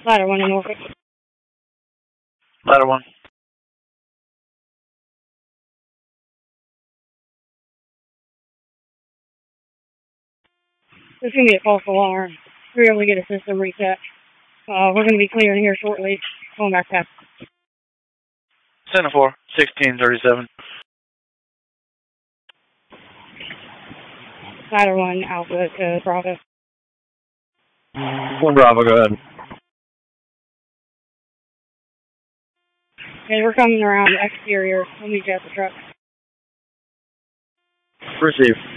Ladder 1 in Norfolk. Ladder 1. There's going to be a false alarm. We're able to get a system reset. We're going to be clearing here shortly. Going back past. Center 4, 1637. Ladder 1, Alpha to Bravo. 1 Bravo, go ahead. Okay, we're coming around the exterior. We'll meet you at the truck. Receive.